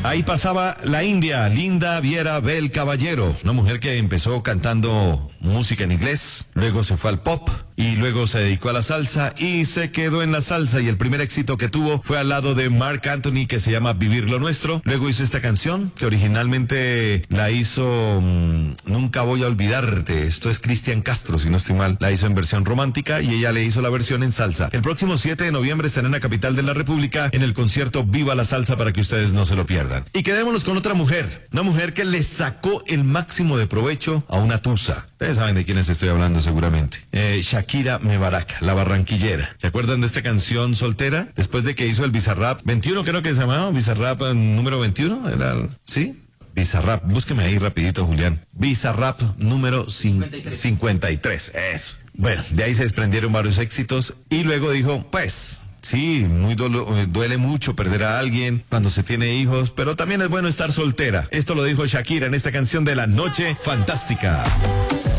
Ahí pasaba la India, Linda Viera Bel Caballero, una mujer que empezó cantando música en inglés, luego se fue al pop y luego se dedicó a la salsa y se quedó en la salsa, y el primer éxito que tuvo fue al lado de Marc Anthony, que se llama Vivir lo Nuestro. Luego hizo esta canción que originalmente la hizo Nunca Voy a Olvidarte. Esto es Cristian Castro, si no estoy mal. La hizo en versión romántica y ella le hizo la versión en salsa. El próximo 7 de noviembre estará en la capital de la República en el concierto Viva la Salsa, para que ustedes no se lo pierdan. Y quedémonos con otra mujer, una mujer que le sacó el máximo de provecho a una tusa. Ustedes saben de quiénes estoy hablando seguramente. Shakira Mebarak, la barranquillera. ¿Se acuerdan de esta canción Soltera? Después de que hizo el Bizarrap 21, creo que se llamaba Bizarrap número 21, ¿sí? Bizarrap, búsqueme ahí rapidito, Julián. Bizarrap número 53, eso. Bueno, de ahí se desprendieron varios éxitos y luego dijo, pues... Sí, duele mucho perder a alguien cuando se tiene hijos, pero también es bueno estar soltera. Esto lo dijo Shakira en esta canción de La Noche Fantástica.